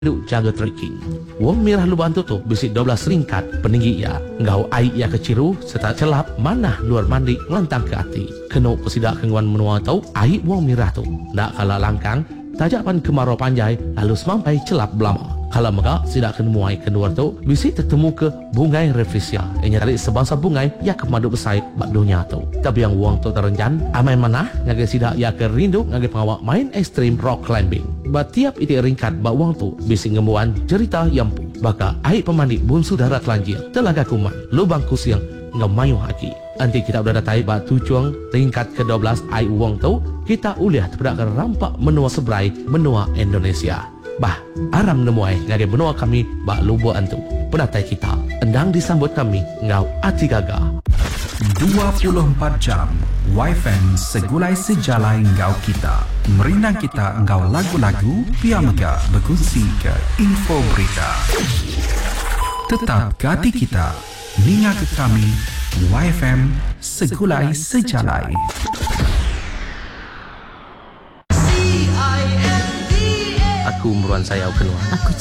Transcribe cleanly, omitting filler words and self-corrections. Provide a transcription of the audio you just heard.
Duk jaga trekking. Wong mirah lubang tu bisi 12 ringkat peninggi ia. Ngau air ia keciru serta celap manah luar mandi ngelantang ke hati. Kena pesidak kenguan menua tau air wong mirah tu. Nak kalah langkang, tajapan kemarau panjai lalu semampai celap belama. Kalau megak sidak kenemuai keluar tu bisi tertemu ke bungai reflesia. Ianya tarik sebangsa bungai ia kemadu besai bak dunia tu. Tapi yang wong tu terenjan amai manah ngagai sidak ia ke rindu ngagai pengawak main ekstrim rock climbing. Tiap itik ringkat bak wang tu bisi ngemuan cerita yampu. Baka air pemandi bunsu darat lanjir telaga kuman lubang kusiang ngemayu haki. Nanti kita udah datai bak tujuan ringkat ke-12 air wang tu kita uliah terpedak ke rampak menua seberai menua Indonesia. Bah, aram nemuai ngagai benua kami bak lubu antu. Pedatai kita endang disambut kami ngau ati gaga. 24 jam Wi-Fi segulai sejalai engkau kita. Merinang kita engkau lagu-lagu Pia Mega berkongsi ke info berita. Tetap ke hati kita. Ninga ke kami Wi-Fi segulai sejalai. Aku meruan saya keluar. Aku